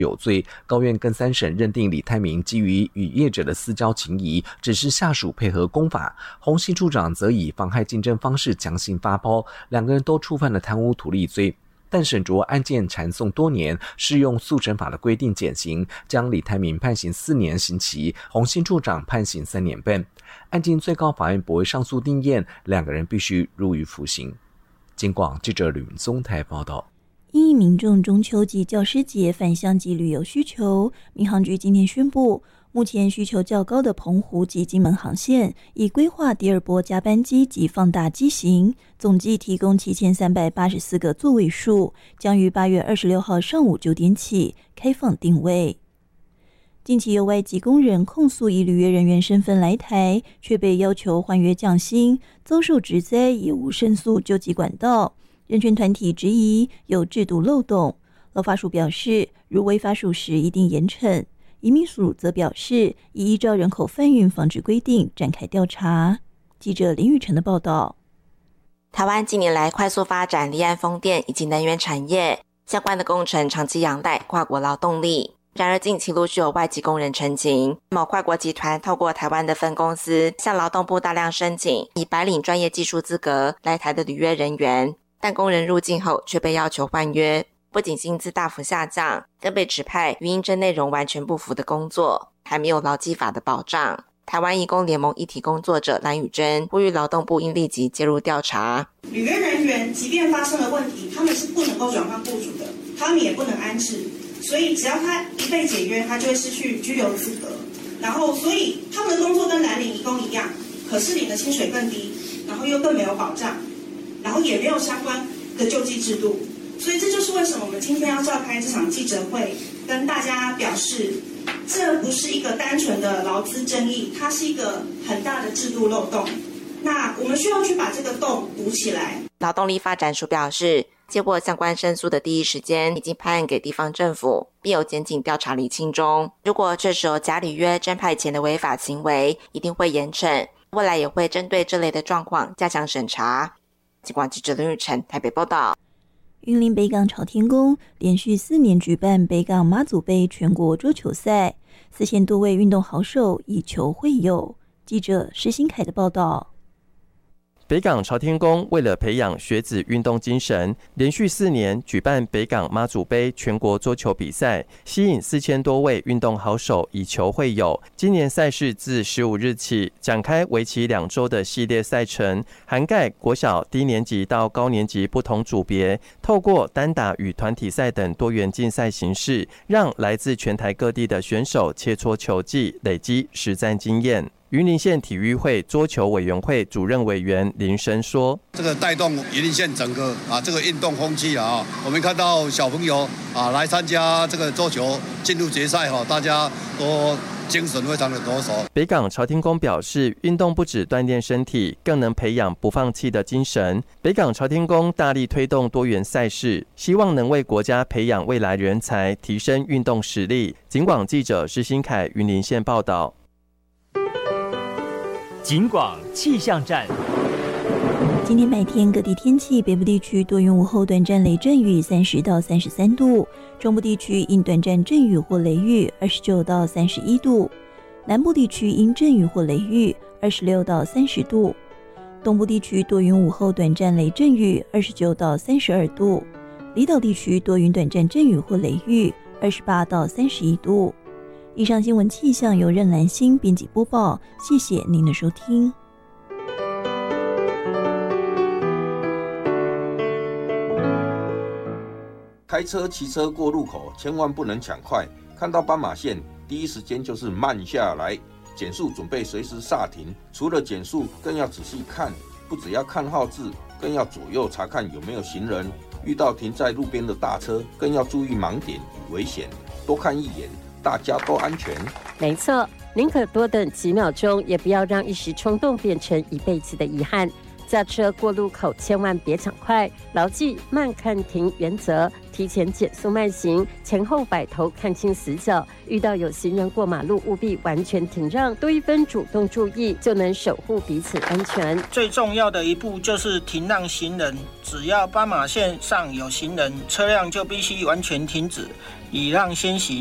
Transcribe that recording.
有罪，高院更3审认定李泰明基于与业者的私交情谊，指示下属配合公法。洪姓处长则以妨害竞争方式强行发包，2个人都触犯了贪污图利罪。但审酌案件缠讼多年，适用速审法的规定减刑，将李泰明判刑4年刑期，洪姓处长判刑3年半。案经最高法院驳回上诉定验，2个人必须入狱服刑。警广记者吕宗台报道。 因应民众中秋及教师节返乡及旅游需求，民航局今天宣布，目前需求较高的澎湖及金门航线，已规划第2波加班机及放大机型，总计提供7384个座位数，将于8月26号上午9点起开放定位。近期有外籍工人控诉以履约人员身份来台，却被要求换约降薪，遭受职灾，也无申诉救济管道。人权团体质疑有制度漏洞，劳发署表示，如违法属实，一定严惩。移民署则表示，已依照人口贩运防治规定展开调查。记者林玉成的报道。 台湾近年来快速发展离岸风电以及能源产业，相关的工程长期仰赖跨国劳动力。然而近期陆续有外籍工人陈情，某跨国集团透过台湾的分公司向劳动部大量申请以白领专业技术资格来台的履约人员，但工人入境后却被要求换约，不仅薪资大幅下降，更被指派与应征内容完全不符的工作，还没有劳基法的保障。台湾移工联盟一体工作者蓝宇珍呼吁劳动部应立即介入调查。 履约人员即便发生了问题，他们是不能够转换雇主的，他们也不能安置，所以只要他一被解约，他就会失去居留资格。然后所以他们的工作跟蓝领移工一样，可是领的薪水更低，然后又更没有保障，然后也没有相关的救济制度。所以这就是为什么我们今天要召开这场记者会，跟大家表示，这不是一个单纯的劳资争议，它是一个很大的制度漏洞。那我们需要去把这个洞补起来。 劳动力发展署表示，接获相关申诉的第一时间，已经派案给地方政府，并有检警调查厘清中。如果这时候假履约真派遣的违法行为，一定会严惩。未来也会针对这类的状况加强审查。警广记者林玉成台北报道。 云林北港朝天宫连续4年举办北港妈祖杯全国桌球赛，4000多位运动好手以球会友。记者施新凯的报道。 北港朝天宫为了培养学子运动精神，连续4年举办北港妈祖杯全国桌球比赛，吸引4000多位运动好手以球会友。今年赛事自15日起展开为期2周的系列赛程，涵盖国小低年级到高年级不同组别，透过单打与团体赛等多元竞赛形式，让来自全台各地的选手切磋球技，累积实战经验。云林县体育会桌球委员会主任委员林生说：“ 这个带动云林县整个这个运动风气我们看到小朋友来参加这个桌球进入决赛大家都精神非常的抖擞。” 北港朝天宫表示，运动不只锻炼身体，更能培养不放弃的精神。北港朝天宫大力推动多元赛事，希望能为国家培养未来人才，提升运动实力。警广记者施新凯云林县报道。 警广气象站。 今天白天各地天气，北部地区多云午后短暂雷阵雨30到33度，中部地区因短暂阵雨或雷雨29到31度，南部地区因阵雨或雷雨26到30度，东部地区多云午后短暂雷阵雨29到32度，离岛地区多云短暂阵雨或雷雨28到31度。以上新闻气象由任兰心编辑播报，谢谢您的收听。 开车、骑车过路口千万不能抢快，看到斑马线，第一时间就是慢下来，减速准备随时刹停。除了减速，更要仔细看，不只要看号志，更要左右查看有没有行人。遇到停在路边的大车，更要注意盲点与危险，多看一眼。大家都安全。 没错，宁可多等几秒钟，也不要让一时冲动变成一辈子的遗憾。 驾车过路口千万别抢快，牢记慢看停原则，提前减速慢行，前后摆头看清死角。遇到有行人过马路，务必完全停让，多一分主动注意，就能守护彼此安全。 最重要的一步就是停让行人，只要斑马线上有行人，车辆就必须完全停止，以让先行。